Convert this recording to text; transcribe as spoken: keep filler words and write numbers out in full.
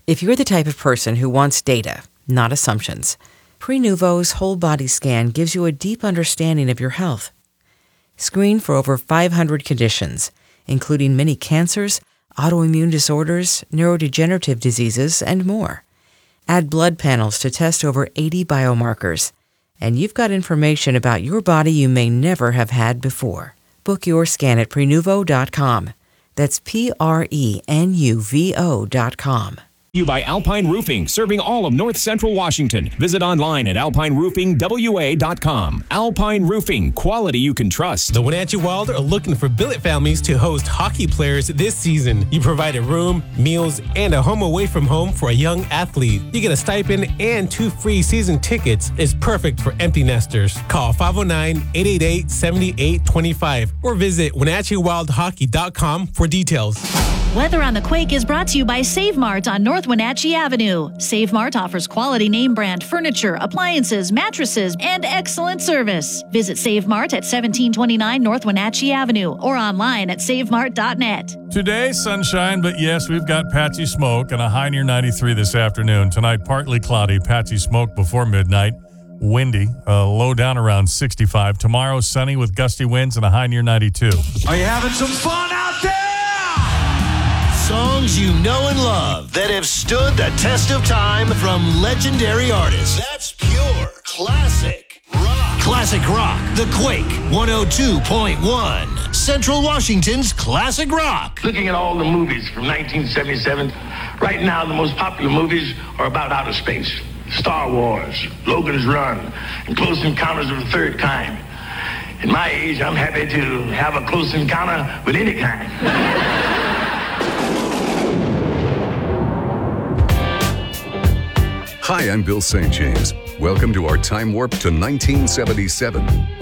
If you're the type of person who wants data, not assumptions, Prenuvo's whole body scan gives you a deep understanding of your health. Screen for over five hundred conditions, including many cancers, autoimmune disorders, neurodegenerative diseases, and more. Add blood panels to test over eighty biomarkers, and you've got information about your body you may never have had before. Book your scan at Prenuvo dot com. That's P R E N U V O dot com. You by Alpine Roofing, serving all of North Central Washington. Visit online at alpine roofing w a dot com. Alpine Roofing, quality you can trust. The Wenatchee Wild are looking for billet families to host hockey players this season. You provide a room, meals, and a home away from home for a young athlete. You get a stipend and two free season tickets. It's perfect for empty nesters. Call five oh nine, eight eight eight, seven eight two five or visit wenatchee wild hockey dot com for details. Weather on the Quake is brought to you by Save Mart on North Wenatchee Avenue. Save Mart offers quality name brand furniture, appliances, mattresses, and excellent service. Visit Save Mart at seventeen twenty-nine North Wenatchee Avenue or online at save mart dot net. Today, sunshine, but yes, we've got patchy smoke and a high near ninety-three this afternoon. Tonight, partly cloudy, patchy smoke before midnight. Windy, uh, low down around sixty-five. Tomorrow, sunny with gusty winds and a high near ninety-two. Are you having some fun out there? Songs you know and love that have stood the test of time from legendary artists. That's pure classic rock. Classic rock. The Quake one oh two point one. Central Washington's classic rock. Looking at all the movies from nineteen seventy-seven, right now the most popular movies are about outer space. Star Wars, Logan's Run, and Close Encounters of the Third Kind. At my age, I'm happy to have a close encounter with any kind. Hi, I'm Bill Saint James. Welcome to our time warp to nineteen seventy-seven.